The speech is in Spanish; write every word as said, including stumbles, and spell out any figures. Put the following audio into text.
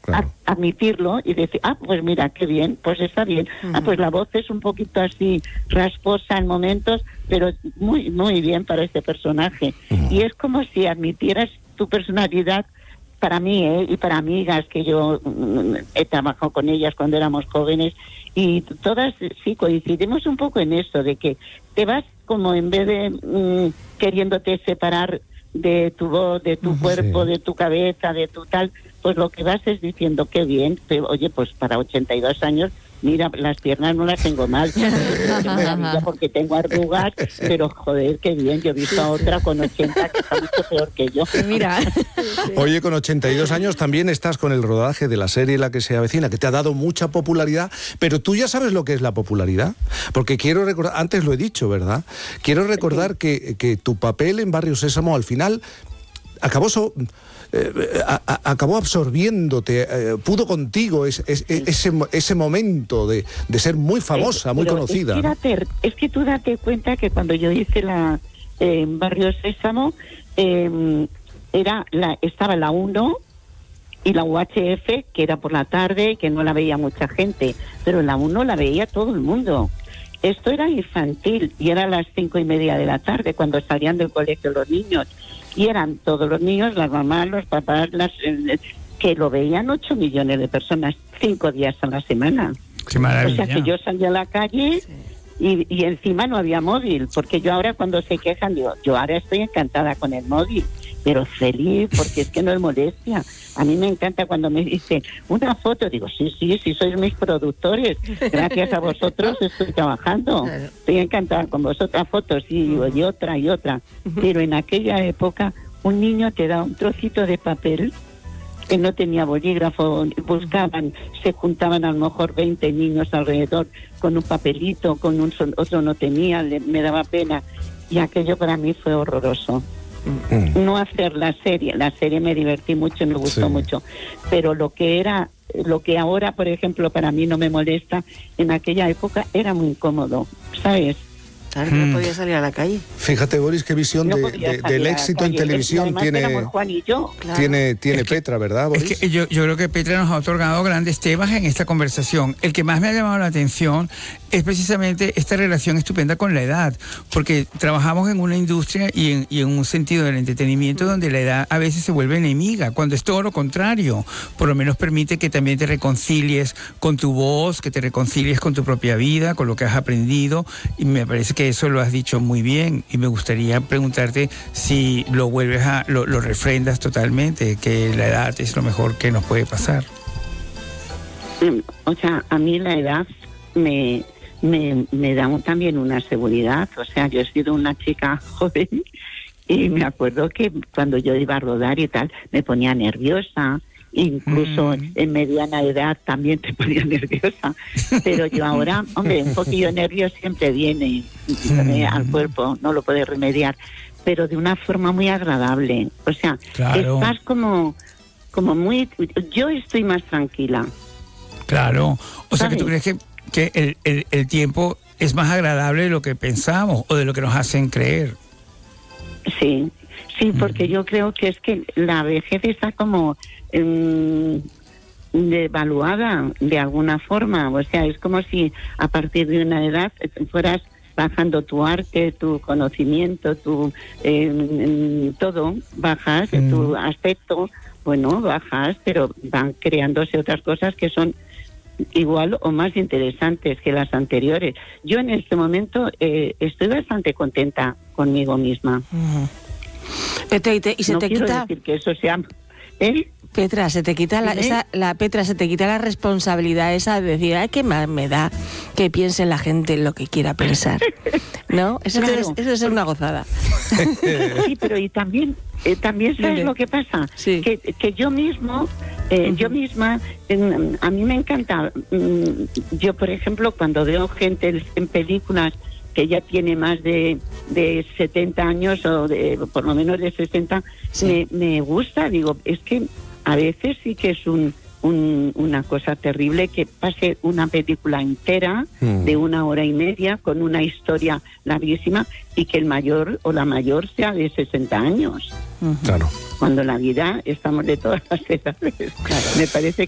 claro. a, admitirlo y decir, ah, pues mira, qué bien, pues está bien. Uh-huh. Ah, pues la voz es un poquito así rasposa en momentos, pero muy, muy bien para este personaje. Uh-huh. Y es como si admitieras tu personalidad. Para mí, ¿eh? Y para amigas que yo mm, he trabajado con ellas cuando éramos jóvenes, y todas sí coincidimos un poco en eso, de que te vas como en vez de mm, queriéndote separar de tu voz, de tu sí. cuerpo, de tu cabeza, de tu tal, pues lo que vas es diciendo, qué bien, que, oye, pues para ochenta y dos años, mira, las piernas no las tengo mal, porque tengo arrugas, pero joder, qué bien, yo he visto a otra con ochenta que está mucho peor que yo. Mira. Oye, con ochenta y dos años también estás con el rodaje de la serie La que se avecina, que te ha dado mucha popularidad, pero tú ya sabes lo que es la popularidad, porque quiero recordar, antes lo he dicho, ¿verdad? Quiero recordar sí. que, que tu papel en Barrio Sésamo al final acabó... So, Eh, a, a, acabó absorbiéndote, eh, pudo contigo es, es, es, ese, ese momento de, de ser muy famosa, muy Pero conocida. Es que, date, es que tú date cuenta que cuando yo hice la eh, Barrio Sésamo, eh, era la, estaba la uno y la U H F, que era por la tarde, que no la veía mucha gente, pero la uno la veía todo el mundo. Esto era infantil y era a las cinco y media de la tarde cuando salían del colegio los niños. Y eran todos los niños, las mamás, los papás, las eh, que lo veían ocho millones de personas, cinco días a la semana. ¡Qué maravilla! O sea que yo salía a la calle y, y encima no había móvil, porque yo ahora cuando se quejan, digo, yo ahora estoy encantada con el móvil, pero feliz, porque es que no es molestia. A mí me encanta cuando me dicen una foto, digo, sí, sí, sí, sois mis productores, gracias a vosotros estoy trabajando, claro. Estoy encantada con vosotras fotos, y digo, y otra, y otra. Pero en aquella época, un niño te da un trocito de papel, que no tenía bolígrafo, buscaban, se juntaban a lo mejor veinte niños alrededor, con un papelito, con un otro no tenía, le, me daba pena, y aquello para mí fue horroroso. Mm. No hacer la serie, la serie me divertí mucho y me gustó sí. mucho, pero lo que era, lo que ahora, por ejemplo, para mí no me molesta, en aquella época era muy incómodo, ¿sabes? Claro, no podía salir a la calle. Fíjate, Boris, qué visión no de, de, del éxito en televisión tiene, Juan y yo. Claro. tiene, tiene es que, Petra, ¿verdad, Boris? Es que yo, yo creo que Petra nos ha otorgado grandes temas en esta conversación. El que más me ha llamado la atención es precisamente esta relación estupenda con la edad, porque trabajamos en una industria y en, y en un sentido del entretenimiento donde la edad a veces se vuelve enemiga, cuando es todo lo contrario. Por lo menos permite que también te reconcilies con tu voz, que te reconcilies con tu propia vida, con lo que has aprendido, y me parece que eso lo has dicho muy bien, y me gustaría preguntarte si lo vuelves a, lo, lo refrendas totalmente, que la edad es lo mejor que nos puede pasar. O sea, a mí la edad me, me, me da también una seguridad. O sea, yo he sido una chica joven y me acuerdo que cuando yo iba a rodar y tal, me ponía nerviosa. Incluso mm. en mediana edad también te ponía nerviosa, pero yo ahora, hombre, un poquillo de nervios siempre viene mm. al cuerpo, no lo puedes remediar, pero de una forma muy agradable. O sea, claro. estás como, como muy, yo estoy más tranquila. Claro, o sea, ¿sabes? Que tú crees que, que el, el, el tiempo es más agradable de lo que pensamos o de lo que nos hacen creer. Sí, sí, porque mm. yo creo que es que la vejez está como eh, devaluada de alguna forma. O sea, es como si a partir de una edad fueras bajando tu arte, tu conocimiento, tu eh, todo, bajas, mm. tu aspecto, bueno, bajas, pero van creándose otras cosas que son igual o más interesantes que las anteriores. Yo en este momento eh, estoy bastante contenta conmigo misma. Uh-huh. Petra, y, te, y se no te quiero quita... decir que eso sea... ¿Eh? Petra, se te quita la, esa, la Petra, se te quita la responsabilidad esa de decir, ay, qué mal me da que piense la gente lo que quiera pensar, ¿no? Eso, claro. es, eso es una gozada. Sí, pero y también, eh, también sabes Dile. lo que pasa, sí. que, que yo mismo, eh, uh-huh. yo misma, eh, a mí me encanta, mm, yo por ejemplo cuando veo gente en películas que ya tiene más de, de setenta años o de, por lo menos de sesenta, sí. me, me gusta, digo, es que a veces sí que es un, un, una cosa terrible que pase una película entera mm. de una hora y media con una historia larguísima y que el mayor o la mayor sea de sesenta años. Uh-huh. Claro. Cuando la vida estamos de todas las edades. Claro. Me parece